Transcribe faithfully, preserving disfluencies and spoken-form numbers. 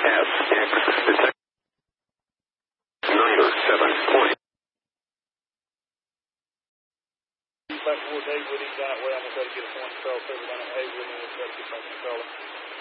F X detect nine seven point. Back towards Haywood, he's that way. I'm going to try to get a point control further down at Haywood, and we'll try to get back control.